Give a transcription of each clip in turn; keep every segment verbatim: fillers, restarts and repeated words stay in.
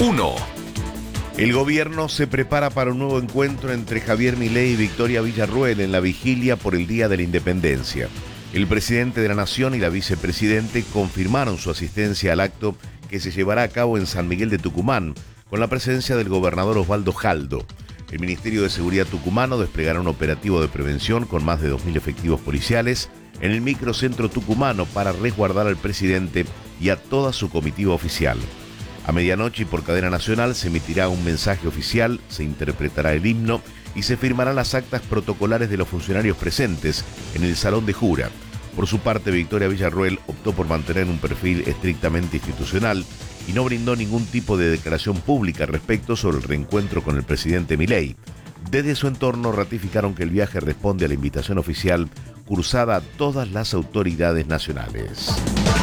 uno. El gobierno se prepara para un nuevo encuentro entre Javier Milei y Victoria Villarruel en la vigilia por el Día de la Independencia. El presidente de la Nación y la vicepresidente confirmaron su asistencia al acto que se llevará a cabo en San Miguel de Tucumán, con la presencia del gobernador Osvaldo Jaldo. El Ministerio de Seguridad tucumano desplegará un operativo de prevención con más de dos mil efectivos policiales en el microcentro tucumano para resguardar al presidente y a toda su comitiva oficial. A medianoche y por cadena nacional se emitirá un mensaje oficial, se interpretará el himno y se firmarán las actas protocolares de los funcionarios presentes en el Salón de Jura. Por su parte, Victoria Villarruel optó por mantener un perfil estrictamente institucional y no brindó ningún tipo de declaración pública respecto sobre el reencuentro con el presidente Milei. Desde su entorno ratificaron que el viaje responde a la invitación oficial cursada a todas las autoridades nacionales.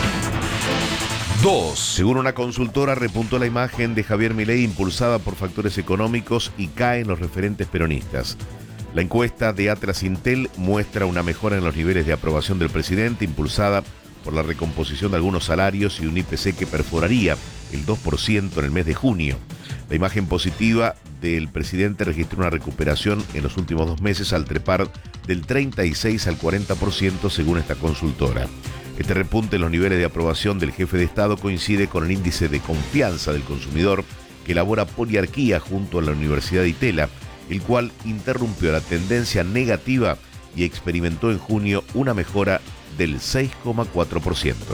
dos. Según una consultora, repuntó la imagen de Javier Milei impulsada por factores económicos y cae en los referentes peronistas. La encuesta de Atlas Intel muestra una mejora en los niveles de aprobación del presidente, impulsada por la recomposición de algunos salarios y un I P C que perforaría el dos por ciento en el mes de junio. La imagen positiva del presidente registró una recuperación en los últimos dos meses al trepar del treinta y seis al cuarenta por ciento según esta consultora. Este repunte en los niveles de aprobación del jefe de Estado coincide con el índice de confianza del consumidor que elabora Poliarquía junto a la Universidad de Itela, el cual interrumpió la tendencia negativa y experimentó en junio una mejora del seis coma cuatro por ciento.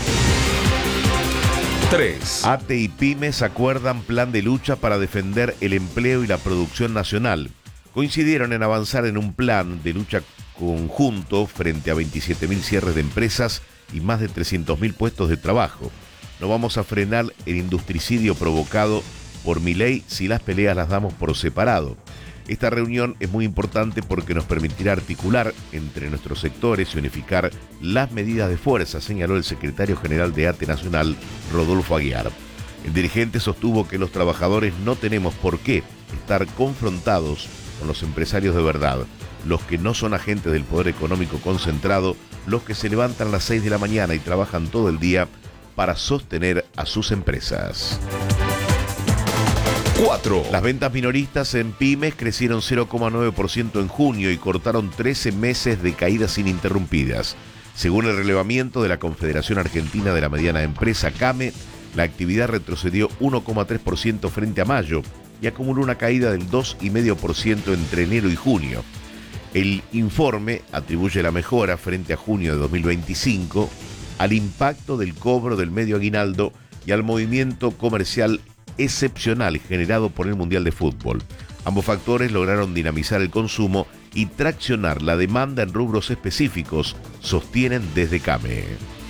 tres. A T E y Pymes acuerdan plan de lucha para defender el empleo y la producción nacional. Coincidieron en avanzar en un plan de lucha conjunto frente a veintisiete mil cierres de empresas y más de trescientos mil puestos de trabajo. No vamos a frenar el industricidio provocado por Milei si las peleas las damos por separado. Esta reunión es muy importante porque nos permitirá articular entre nuestros sectores y unificar las medidas de fuerza, señaló el secretario general de A T E Nacional, Rodolfo Aguiar. El dirigente sostuvo que los trabajadores no tenemos por qué estar confrontados con los empresarios de verdad, los que no son agentes del poder económico concentrado, los que se levantan a las seis de la mañana y trabajan todo el día para sostener a sus empresas. cuatro. Las ventas minoristas en pymes crecieron cero coma nueve por ciento en junio y cortaron trece meses de caídas ininterrumpidas. Según el relevamiento de la Confederación Argentina de la Mediana Empresa, CAME, la actividad retrocedió uno coma tres por ciento frente a mayo y acumuló una caída del dos coma cinco por ciento entre enero y junio. El informe atribuye la mejora frente a junio de dos mil veinticinco al impacto del cobro del medio aguinaldo y al movimiento comercial excepcional generado por el Mundial de Fútbol. Ambos factores lograron dinamizar el consumo y traccionar la demanda en rubros específicos, sostienen desde CAME.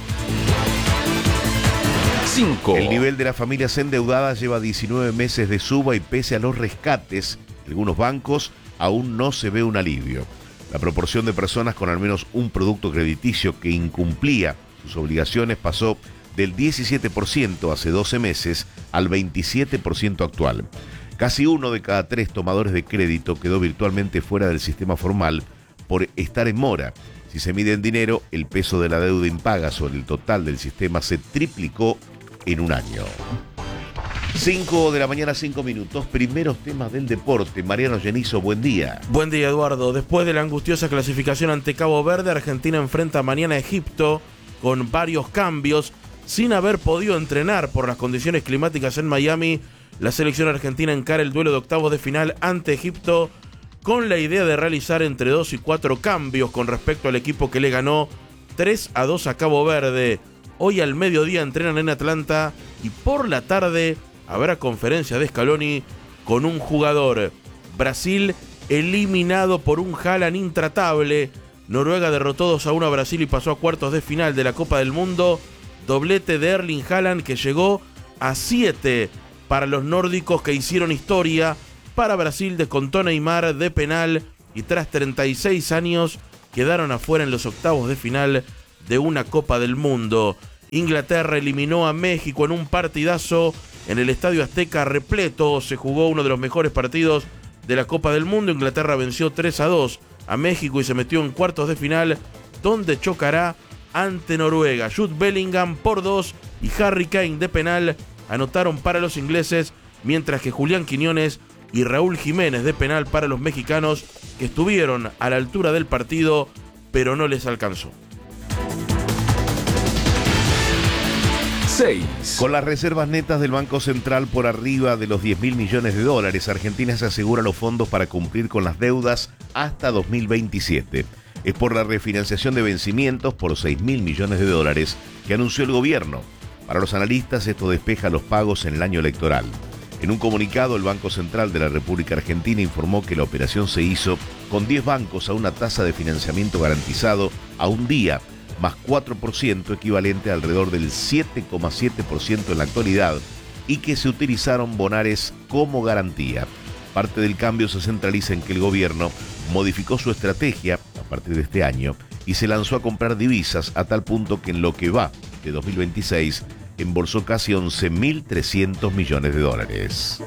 cinco. El nivel de las familias endeudadas lleva diecinueve meses de suba y pese a los rescates, algunos bancos aún no se ve un alivio. La proporción de personas con al menos un producto crediticio que incumplía sus obligaciones pasó del diecisiete por ciento hace doce meses al veintisiete por ciento actual. Casi uno de cada tres tomadores de crédito quedó virtualmente fuera del sistema formal por estar en mora. Si se mide en dinero, el peso de la deuda impaga sobre el total del sistema se triplicó en un año. cinco de la mañana, cinco minutos. Primeros temas del deporte. Mariano Genizo, buen día. Buen día, Eduardo. Después de la angustiosa clasificación ante Cabo Verde, Argentina enfrenta mañana a Egipto con varios cambios. Sin haber podido entrenar por las condiciones climáticas en Miami, la selección argentina encara el duelo de octavos de final ante Egipto con la idea de realizar entre dos y cuatro cambios con respecto al equipo que le ganó tres a dos a Cabo Verde. Hoy al mediodía entrenan en Atlanta y por la tarde habrá conferencia de Scaloni con un jugador. Brasil eliminado por un Haaland intratable. Noruega derrotó dos a uno a Brasil y pasó a cuartos de final de la Copa del Mundo. Doblete de Erling Haaland que llegó a siete para los nórdicos que hicieron historia. Para Brasil descontó Neymar de penal y tras treinta y seis años quedaron afuera en los octavos de final de una Copa del Mundo. Inglaterra eliminó a México en un partidazo en el Estadio Azteca repleto. Se jugó uno de los mejores partidos de la Copa del Mundo. Inglaterra venció tres a dos a México y se metió en cuartos de final, donde chocará ante Noruega. Jude Bellingham por dos y Harry Kane de penal anotaron para los ingleses mientras que Julián Quiñones y Raúl Jiménez de penal para los mexicanos, que estuvieron a la altura del partido, pero no les alcanzó. seis. Con las reservas netas del Banco Central por arriba de los diez mil millones de dólares, Argentina se asegura los fondos para cumplir con las deudas hasta dos mil veintisiete. Es por la refinanciación de vencimientos por seis mil millones de dólares que anunció el gobierno. Para los analistas, esto despeja los pagos en el año electoral. En un comunicado, el Banco Central de la República Argentina informó que la operación se hizo con diez bancos a una tasa de financiamiento garantizado a un día, más cuatro por ciento, equivalente a alrededor del siete coma siete por ciento en la actualidad, y que se utilizaron bonares como garantía. Parte del cambio se centraliza en que el gobierno modificó su estrategia a partir de este año y se lanzó a comprar divisas a tal punto que en lo que va de dos mil veintiséis embolsó casi once mil trescientos millones de dólares.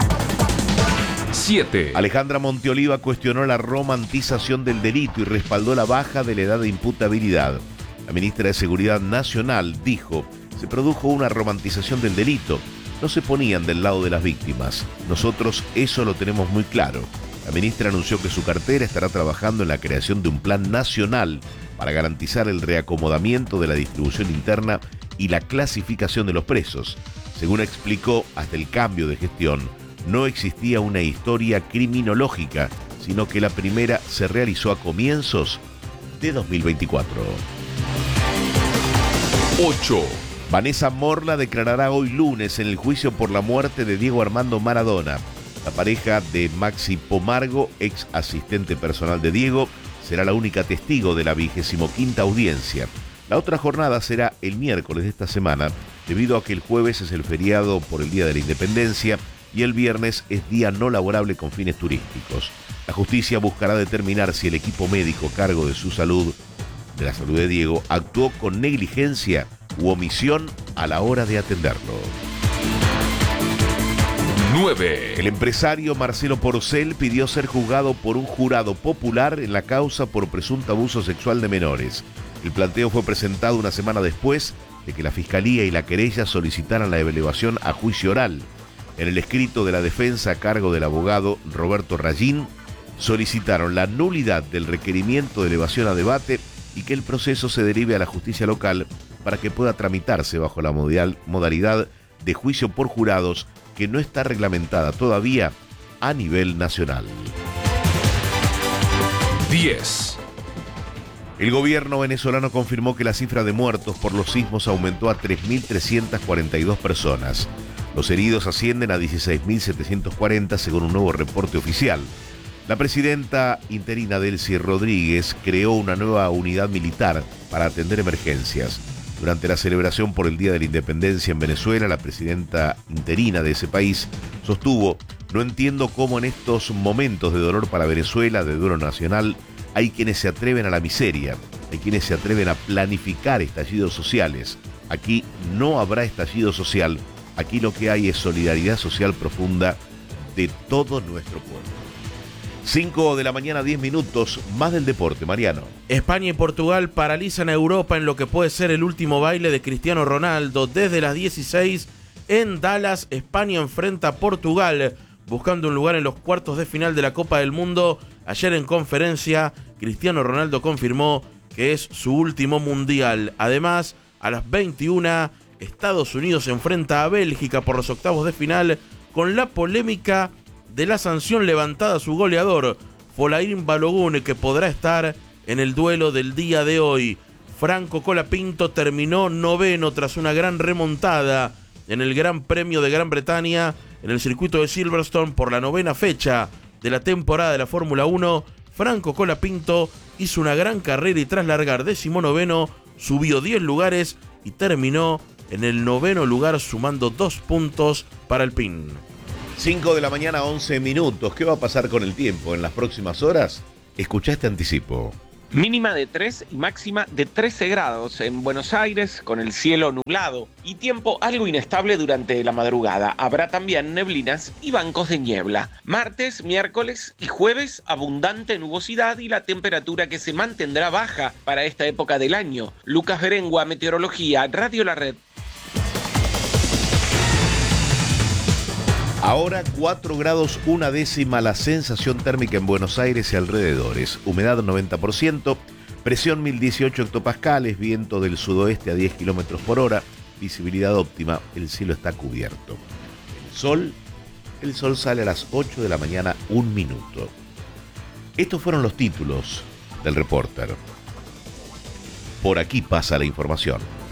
siete. Alejandra Monteoliva cuestionó la romantización del delito y respaldó la baja de la edad de imputabilidad. La ministra de Seguridad Nacional dijo: se produjo una romantización del delito, no se ponían del lado de las víctimas. Nosotros eso lo tenemos muy claro. La ministra anunció que su cartera estará trabajando en la creación de un plan nacional para garantizar el reacomodamiento de la distribución interna y la clasificación de los presos. Según explicó, hasta el cambio de gestión no existía una historia criminológica, sino que la primera se realizó a comienzos de dos mil veinticuatro. ocho. Vanessa Morla declarará hoy lunes en el juicio por la muerte de Diego Armando Maradona. La pareja de Maxi Pomargo, ex asistente personal de Diego, será la única testigo de la vigésimo quinta audiencia. La otra jornada será el miércoles de esta semana, debido a que el jueves es el feriado por el Día de la Independencia y el viernes es día no laborable con fines turísticos. La justicia buscará determinar si el equipo médico a cargo de su salud, de la salud de Diego, actuó con negligencia u omisión a la hora de atenderlo. nueve. El empresario Marcelo Porcel pidió ser juzgado por un jurado popular en la causa por presunto abuso sexual de menores. El planteo fue presentado una semana después de que la Fiscalía y la querella solicitaran la elevación a juicio oral. En el escrito de la defensa a cargo del abogado Roberto Rayín, solicitaron la nulidad del requerimiento de elevación a debate y que el proceso se derive a la justicia local para que pueda tramitarse bajo la modalidad de juicio por jurados que no está reglamentada todavía a nivel nacional. diez. El gobierno venezolano confirmó que la cifra de muertos por los sismos aumentó a tres mil trescientas cuarenta y dos personas. Los heridos ascienden a dieciséis mil setecientos cuarenta según un nuevo reporte oficial. La presidenta interina Delcy Rodríguez creó una nueva unidad militar para atender emergencias. Durante la celebración por el Día de la Independencia en Venezuela, la presidenta interina de ese país sostuvo: no entiendo cómo en estos momentos de dolor para Venezuela, de duelo nacional, hay quienes se atreven a la miseria, hay quienes se atreven a planificar estallidos sociales. Aquí no habrá estallido social, aquí lo que hay es solidaridad social profunda de todo nuestro pueblo. cinco de la mañana, diez minutos, más del deporte, Mariano. España y Portugal paralizan a Europa en lo que puede ser el último baile de Cristiano Ronaldo. Desde las dieciséis en Dallas, España enfrenta a Portugal, buscando un lugar en los cuartos de final de la Copa del Mundo. Ayer en conferencia, Cristiano Ronaldo confirmó que es su último mundial. Además, a las veintiuna, Estados Unidos se enfrenta a Bélgica por los octavos de final, con la polémica de la sanción levantada a su goleador, Folarin Balogun, que podrá estar en el duelo del día de hoy. Franco Colapinto terminó noveno tras una gran remontada en el Gran Premio de Gran Bretaña en el circuito de Silverstone por la novena fecha de la temporada de la Fórmula uno. Franco Colapinto hizo una gran carrera y tras largar decimonoveno subió diez lugares y terminó en el noveno lugar sumando dos puntos para el Alpine. cinco de la mañana, once minutos. ¿Qué va a pasar con el tiempo en las próximas horas? Escuchá este anticipo. Mínima de tres y máxima de trece grados en Buenos Aires, con el cielo nublado y tiempo algo inestable durante la madrugada. Habrá también neblinas y bancos de niebla. Martes, miércoles y jueves, abundante nubosidad y la temperatura que se mantendrá baja para esta época del año. Lucas Berengua, Meteorología, Radio La Red. Ahora cuatro grados una décima la sensación térmica en Buenos Aires y alrededores. Humedad noventa por ciento, presión mil dieciocho hectopascales, viento del sudoeste a diez kilómetros por hora, visibilidad óptima, el cielo está cubierto. El sol, el sol sale a las ocho de la mañana, un minuto. Estos fueron los títulos del Reporter. Por aquí pasa la información.